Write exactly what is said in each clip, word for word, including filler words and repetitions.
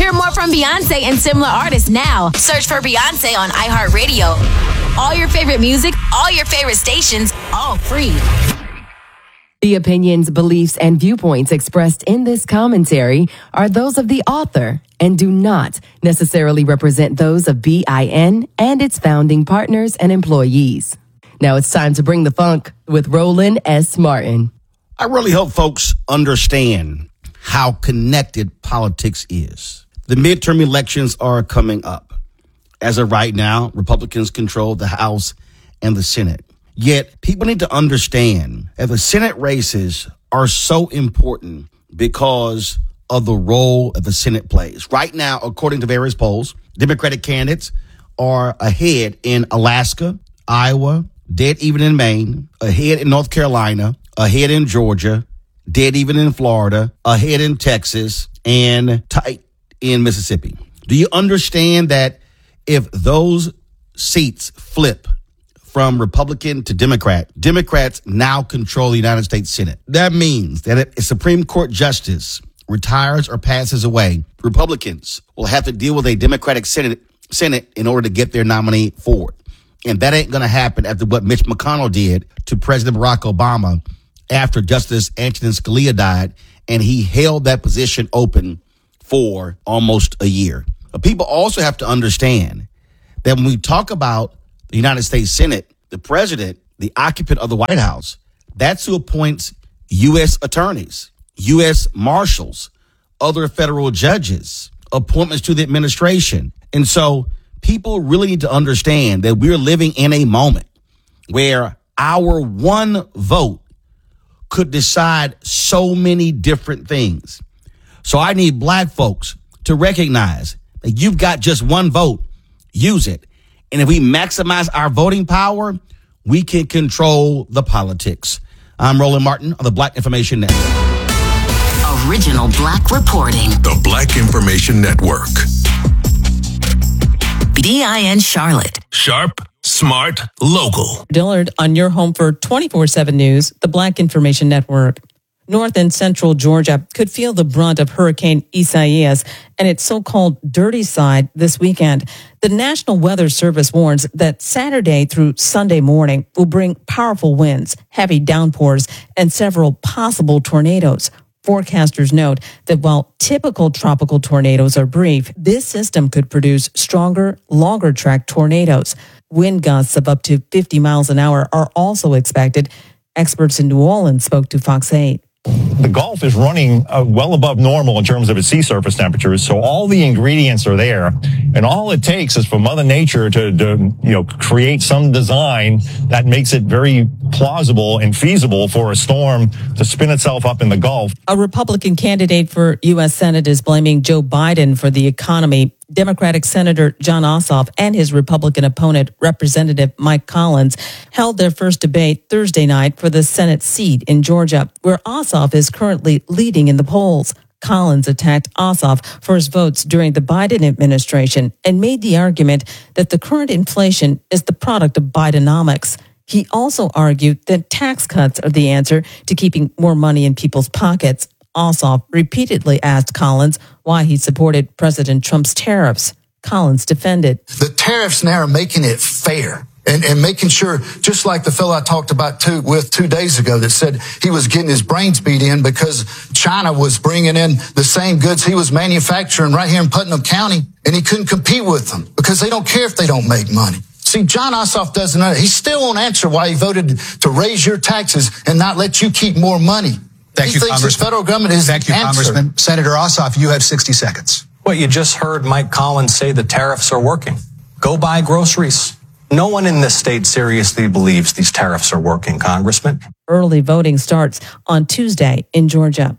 Hear more from Beyonce and similar artists now. Search for Beyonce on iHeartRadio. All your favorite music, all your favorite stations, all free. The opinions, beliefs, and viewpoints expressed in this commentary are those of the author and do not necessarily represent those of B I N and its founding partners and employees. Now it's time to bring the funk with Roland S. Martin. I really hope folks understand how connected politics is. The midterm elections are coming up. As of right now, Republicans control the House and the Senate. Yet people need to understand that the Senate races are so important because of the role that the Senate plays. Right now, according to various polls, Democratic candidates are ahead in Alaska, Iowa, dead even in Maine, ahead in North Carolina, ahead in Georgia, dead even in Florida, ahead in Texas, and tight in Mississippi. Do you understand that if those seats flip from Republican to Democrat, Democrats now control the United States Senate? That means that if a Supreme Court justice retires or passes away, Republicans will have to deal with a Democratic Senate, Senate in order to get their nominee forward. And that ain't going to happen after what Mitch McConnell did to President Barack Obama after Justice Antonin Scalia died, and he held that position open for almost a year. But people also have to understand that when we talk about the United States Senate, the president, the occupant of the White House, that's who appoints U S attorneys, U S marshals, other federal judges, appointments to the administration. And so people really need to understand that we're living in a moment where our one vote could decide so many different things. So I need black folks to recognize that you've got just one vote. Use it. And if we maximize our voting power, we can control the politics. I'm Roland Martin of the Black Information Network. Original Black reporting. The Black Information Network. B I N Charlotte. Sharp, smart, local. Dillard on your home for twenty-four seven News, the Black Information Network. North and central Georgia could feel the brunt of Hurricane Isaias and its so-called dirty side this weekend. The National Weather Service warns that Saturday through Sunday morning will bring powerful winds, heavy downpours, and several possible tornadoes. Forecasters note that while typical tropical tornadoes are brief, this system could produce stronger, longer-track tornadoes. Wind gusts of up to fifty miles an hour are also expected. Experts in New Orleans spoke to Fox eight. The Gulf is running uh, well above normal in terms of its sea surface temperatures, so all the ingredients are there, and all it takes is for Mother Nature to, to you know, create some design that makes it very plausible and feasible for a storm to spin itself up in the Gulf. A Republican candidate for U S Senate is blaming Joe Biden for the economy. Democratic Senator Jon Ossoff and his Republican opponent, Representative Mike Collins, held their first debate Thursday night for the Senate seat in Georgia, where Ossoff is currently leading in the polls. Collins attacked Ossoff for his votes during the Biden administration and made the argument that the current inflation is the product of Bidenomics. He also argued that tax cuts are the answer to keeping more money in people's pockets. Ossoff repeatedly asked Collins why he supported President Trump's tariffs. Collins defended. The tariffs now are making it fair and, and making sure, just like the fellow I talked about two, with two days ago that said he was getting his brains beat in because China was bringing in the same goods he was manufacturing right here in Putnam County, and he couldn't compete with them because they don't care if they don't make money. See, Jon Ossoff doesn't know. He still won't answer why he voted to raise your taxes and not let you keep more money. Thank he you, thinks Congressman. the federal government is Thank the you, answer. Congressman. Senator Ossoff, you have sixty seconds. Well, you just heard Mike Collins say the tariffs are working. Go buy groceries. No one in this state seriously believes these tariffs are working, Congressman. Early voting starts on Tuesday in Georgia.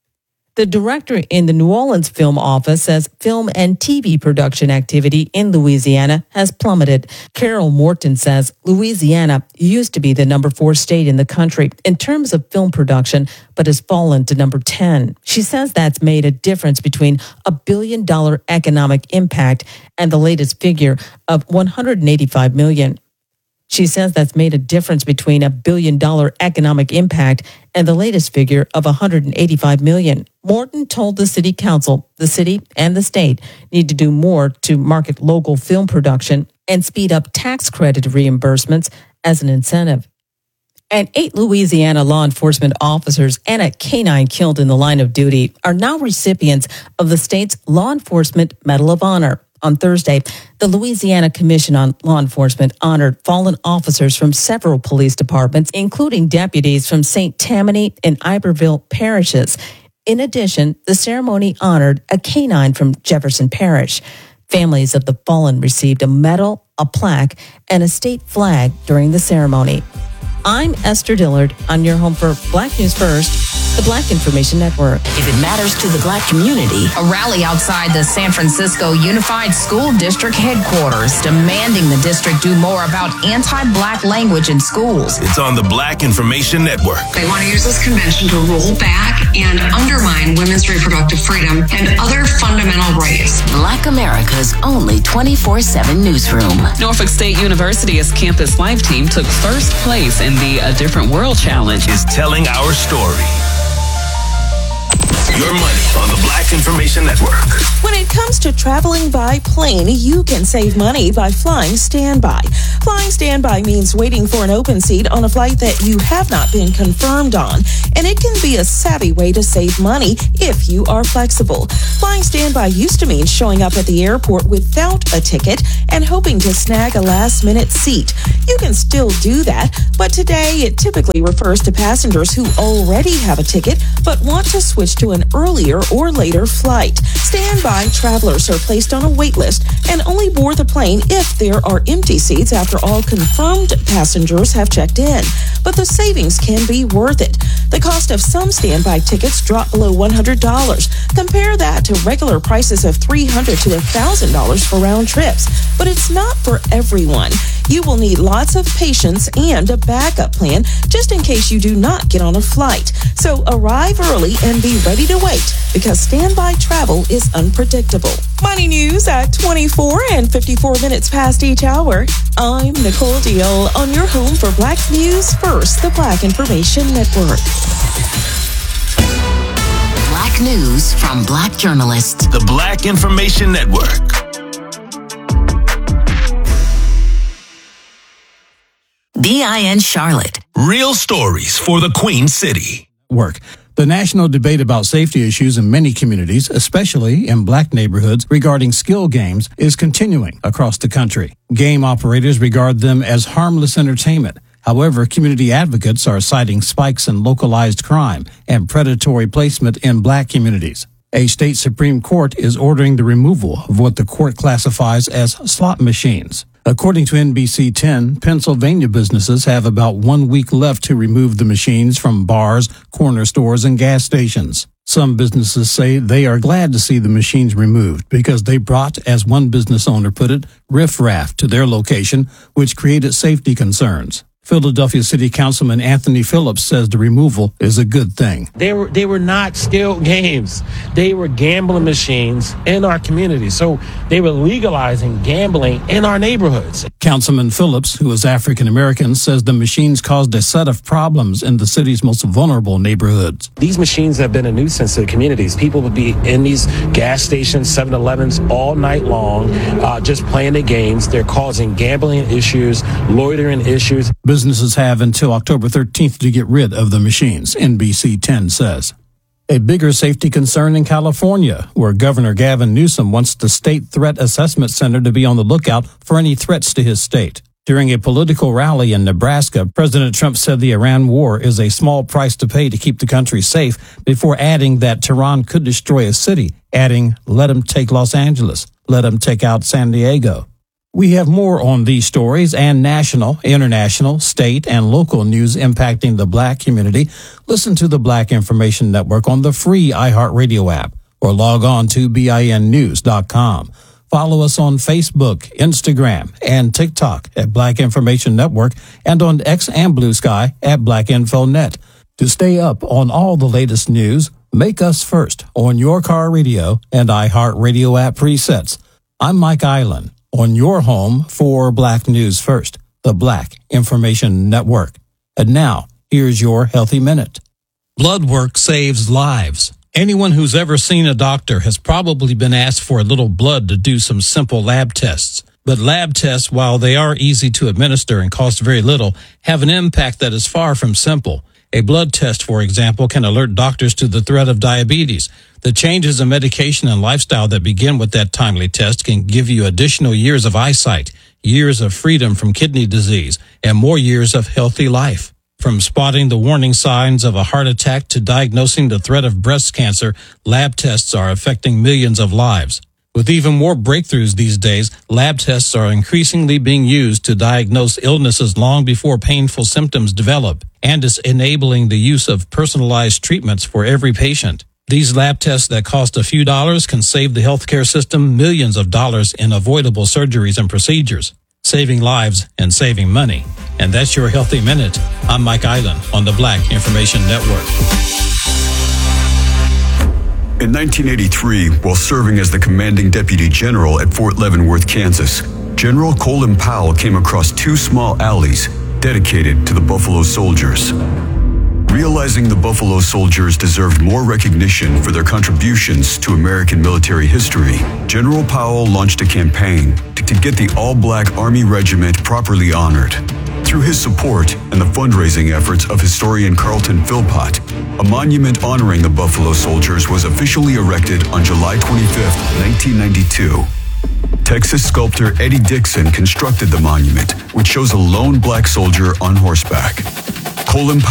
The director in the New Orleans Film Office says film and T V production activity in Louisiana has plummeted. Carol Morton says Louisiana used to be the number four state in the country in terms of film production, but has fallen to number ten. She says that's made a difference between a billion dollar economic impact and the latest figure of one hundred eighty-five million. She says that's made a difference between a billion dollar economic impact and the latest figure of one hundred eighty-five million. Morton told the city council the city and the state need to do more to market local film production and speed up tax credit reimbursements as an incentive. And eight Louisiana law enforcement officers and a canine killed in the line of duty are now recipients of the state's Law Enforcement Medal of Honor. On Thursday, the Louisiana Commission on Law Enforcement honored fallen officers from several police departments, including deputies from Saint Tammany and Iberville parishes. In addition, the ceremony honored a canine from Jefferson Parish. Families of the fallen received a medal, a plaque, and a state flag during the ceremony. I'm Esther Dillard. I'm your home for Black News First, the Black Information Network. If it matters to the Black community, a rally outside the San Francisco Unified School District headquarters demanding the district do more about anti-Black language in schools. It's on the Black Information Network. They want to use this convention to roll back and undermine women's reproductive freedom and other fundamental rights. Black America's only twenty-four seven newsroom. Norfolk State University's Campus Life team took first place in the A Different World Challenge. Is telling our story. Your money on the Black Information Network. When it comes to traveling by plane, you can save money by flying standby. Flying standby means waiting for an open seat on a flight that you have not been confirmed on, and it can be a savvy way to save money if you are flexible. Flying standby used to mean showing up at the airport without a ticket and hoping to snag a last-minute seat. You can still do that, but today it typically refers to passengers who already have a ticket but want to switch to an earlier or later flight. Standby travelers are placed on a wait list and only board the plane if there are empty seats after all confirmed passengers have checked in. But the savings can be worth it. The cost of some standby tickets drop below one hundred dollars. Compare that to regular prices of three hundred dollars to one thousand dollars for round trips. But it's not for everyone. You will need lots of patience and a backup plan just in case you do not get on a flight. So arrive early and be ready to wait because standby travel is unpredictable. Money news at twenty-four and fifty-four minutes past each hour. I'm Nicole Deal on your home for Black News First, the Black Information Network. Black news from Black journalists. The Black Information Network. B I N Charlotte. Real stories for the Queen City. Work. The national debate about safety issues in many communities, especially in Black neighborhoods, regarding skill games is continuing across the country. Game operators regard them as harmless entertainment. However, community advocates are citing spikes in localized crime and predatory placement in Black communities. A state Supreme Court is ordering the removal of what the court classifies as slot machines. According to N B C ten, Pennsylvania businesses have about one week left to remove the machines from bars, corner stores, and gas stations. Some businesses say they are glad to see the machines removed because they brought, as one business owner put it, riffraff to their location, which created safety concerns. Philadelphia City Councilman Anthony Phillips says the removal is a good thing. They were they were not skill games. They were gambling machines in our community. So they were legalizing gambling in our neighborhoods. Councilman Phillips, who is African American, says the machines caused a set of problems in the city's most vulnerable neighborhoods. These machines have been a nuisance to the communities. People would be in these gas stations, seven elevens all night long, uh, just playing the games. They're causing gambling issues, loitering issues. Businesses have until October thirteenth to get rid of the machines, N B C ten says. A bigger safety concern in California, where Governor Gavin Newsom wants the State Threat Assessment Center to be on the lookout for any threats to his state. During a political rally in Nebraska, President Trump said the Iran war is a small price to pay to keep the country safe, before adding that Tehran could destroy a city, adding, let him take Los Angeles, let him take out San Diego. We have more on these stories and national, international, state, and local news impacting the Black community. Listen to the Black Information Network on the free iHeartRadio app or log on to B I N news dot com. Follow us on Facebook, Instagram, and TikTok at Black Information Network and on X and Blue Sky at Black Info Net. To stay up on all the latest news, make us first on your car radio and iHeartRadio app presets. I'm Mike Island, on your home for Black News First, the Black Information Network. And now, here's your Healthy Minute. Blood work saves lives. Anyone who's ever seen a doctor has probably been asked for a little blood to do some simple lab tests. But lab tests, while they are easy to administer and cost very little, have an impact that is far from simple. A blood test, for example, can alert doctors to the threat of diabetes. The changes in medication and lifestyle that begin with that timely test can give you additional years of eyesight, years of freedom from kidney disease, and more years of healthy life. From spotting the warning signs of a heart attack to diagnosing the threat of breast cancer, lab tests are affecting millions of lives. With even more breakthroughs these days, lab tests are increasingly being used to diagnose illnesses long before painful symptoms develop, and is enabling the use of personalized treatments for every patient. These lab tests that cost a few dollars can save the healthcare system millions of dollars in avoidable surgeries and procedures, saving lives and saving money. And that's your Healthy Minute. I'm Mike Island on the Black Information Network. In nineteen eighty-three, while serving as the commanding deputy general at Fort Leavenworth, Kansas, General Colin Powell came across two small alleys dedicated to the Buffalo Soldiers. Realizing the Buffalo Soldiers deserved more recognition for their contributions to American military history, General Powell launched a campaign to, to get the all-black Army Regiment properly honored. Through his support and the fundraising efforts of historian Carlton Philpott, a monument honoring the Buffalo Soldiers was officially erected on July twenty-fifth, nineteen ninety-two. Texas sculptor Eddie Dixon constructed the monument, which shows a lone black soldier on horseback. Colin